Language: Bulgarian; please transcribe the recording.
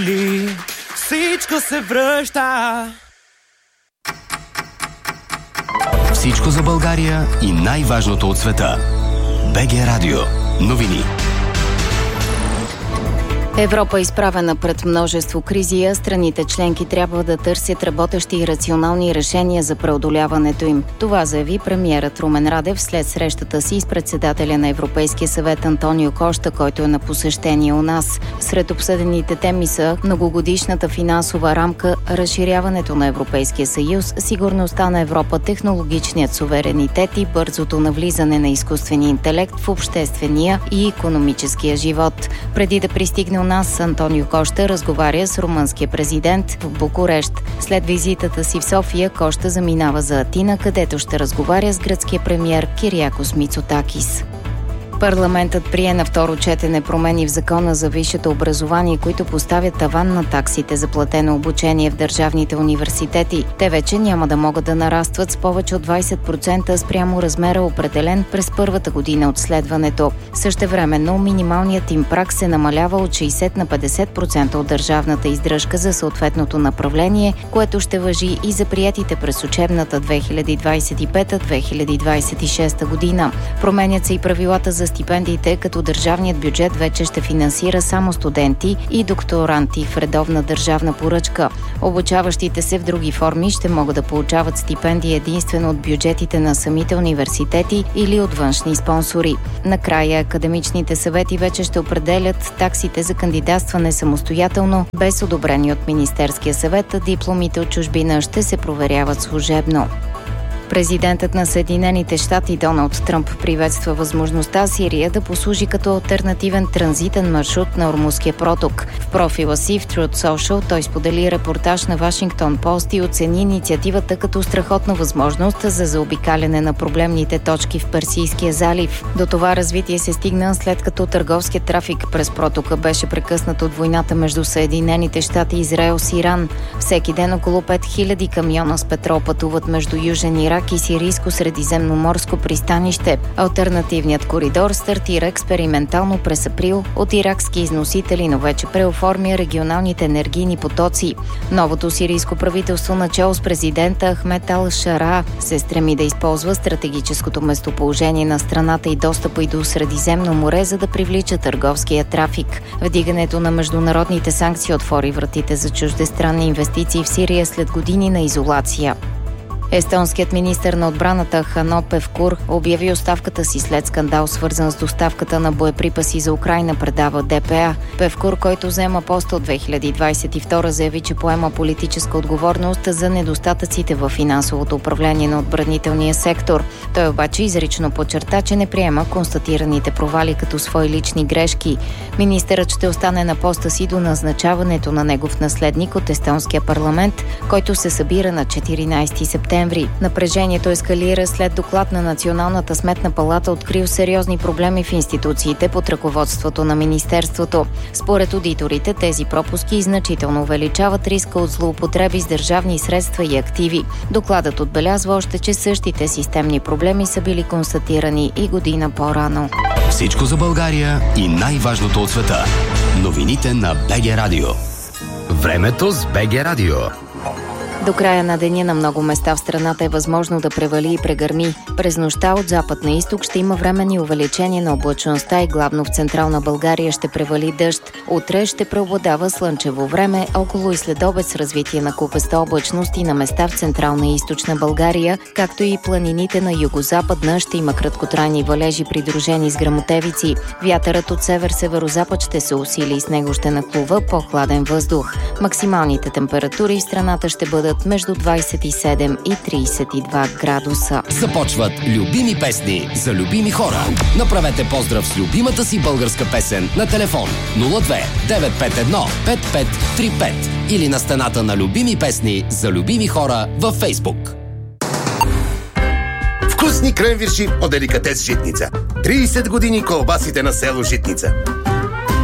Всичко се връща. Всичко за България и най-важното от света. БГ Радио. Новини. Европа е изправена пред множество кризи, а страните членки трябва да търсят работещи и рационални решения за преодоляването им. Това заяви премиерът Румен Радев след срещата си с председателя на Европейския съвет Антонио Кошта, който е на посещение у нас. Сред обсъдените теми са многогодишната финансова рамка, разширяването на Европейския съюз, сигурността на Европа, технологичният суверенитет и бързото навлизане на изкуствения интелект в обществения и икономическия живот. Преди да пристигне у нас, Антонио Кошта разговаря с румънския президент в Букурещ. След визитата си в София, Кошта заминава за Атина, където ще разговаря с гръцкия премиер Кириакос Мицотакис. Парламентът прие на второ четене промени в Закона за висшето образование, които поставят таван на таксите за платено обучение в държавните университети. Те вече няма да могат да нарастват с повече от 20% спрямо размера, определен през първата година от следването. Същевременно минималният им праг се намалява от 60 на 50% от държавната издръжка за съответното направление, което ще важи и за приетите през учебната 2025-2026 година. Променят се и правилата за стипендиите, като държавният бюджет вече ще финансира само студенти и докторанти в редовна държавна поръчка. Обучаващите се в други форми ще могат да получават стипендии единствено от бюджетите на самите университети или от външни спонсори. Накрая академичните съвети вече ще определят таксите за кандидатстване самостоятелно, без одобрение от Министерския съвет, а дипломите от чужбина ще се проверяват служебно. Президентът на Съединените щати Доналд Тръмп приветства възможността Сирия да послужи като алтернативен транзитен маршрут на Ормузския проток. В профила си в Truth Social той сподели репортаж на Вашингтон Пост и оцени инициативата като страхотна възможност за заобикаляне на проблемните точки в Персийския залив. До това развитие се стигна след като търговският трафик през протока беше прекъснат от войната между Съединените щати и Израел с Иран. Всеки ден около 5000 камиона с петрол пътуват между Южен Ирак и Сирийско-средиземноморско пристанище. Алтернативният коридор стартира експериментално през април от иракски износители, но вече преоформя регионалните енергийни потоци. Новото сирийско правителство, начало с президента Ахмед Ал-Шара, се стреми да използва стратегическото местоположение на страната и достъпа и до Средиземно море, за да привлича търговския трафик. Вдигането на международните санкции отвори вратите за чуждестранни инвестиции в Сирия след години на изолация. Естонският министър на отбраната Хано Певкур обяви оставката си след скандал, свързан с доставката на боеприпаси за Украйна, предава ДПА. Певкур, който взема поста от 2022, заяви, че поема политическа отговорност за недостатъците в финансовото управление на отбранителния сектор. Той обаче изрично подчерта, че не приема констатираните провали като свои лични грешки. Министърът ще остане на поста си до назначаването на негов наследник от естонския парламент, който се събира на 14 септември. Напрежението ескалира след доклад на Националната сметна палата, открил сериозни проблеми в институциите под ръководството на министерството. Според одиторите, тези пропуски значително увеличават риска от злоупотреби с държавни средства и активи. Докладът отбелязва още, че същите системни проблеми са били констатирани и година по-рано. Всичко за България и най-важното от света. Новините на БГ Радио. Времето с БГ Радио. До края на деня на много места в страната е възможно да превали и прегърми. През нощта от запад на изток ще има временни увеличения на облачността и главно в централна България ще превали дъжд. Утре ще преобладава слънчево време, около и следобед с развитие на купеста облачност и на места в централна и източна България, както и планините на югозападна ще има краткотрайни валежи, придружени с гръмотевици. Вятърът от север-северозапад ще се усили и с него ще нахлува по-хладен въздух. Максималните температури в страната ще бъдат между 27 и 32 градуса. Започват любими песни за любими хора. Направете поздрав с любимата си българска песен на телефон 02 951 5535 или на стената на любими песни за любими хора във Фейсбук. Вкусни кренвирши от деликатес Житница. 30 години колбасите на село Житница.